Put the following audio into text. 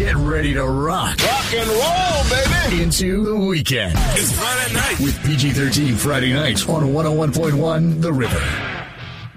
Get ready to rock. Rock and roll, baby. Into the weekend. It's Friday night. With PG-13 Friday nights on 101.1 The River.